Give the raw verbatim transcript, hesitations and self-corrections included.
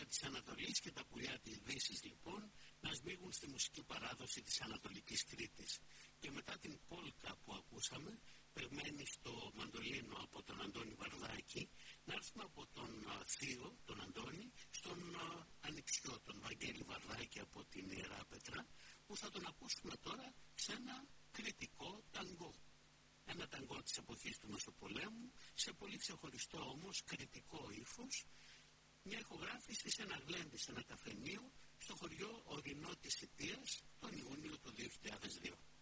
της Ανατολής και τα πουλιά της Δύσης λοιπόν να σμίγουν στη μουσική παράδοση της Ανατολικής Κρήτης. Και μετά την πόλκα που ακούσαμε, περμένη στο μαντολίνο από τον Αντώνη Βαρδάκη, να έρθουμε από τον θείο, τον Αντώνη, στον ανιψιό, τον Βαγγέλη Βαρδάκη από την Ιερά Πετρά, που θα τον ακούσουμε τώρα σε ένα κρητικό ταγκό. Ένα ταγκό της εποχής του Μεσοπολέμου, σε πολύ ξεχωριστό όμως κρητικό ύφος, μια ηχογράφηση σε ένα γλέντι, σε ένα καφενείο, στο χωριό Ορεινό της Ιττίας, τον Ιούνιο του δύο χιλιάδες δύο.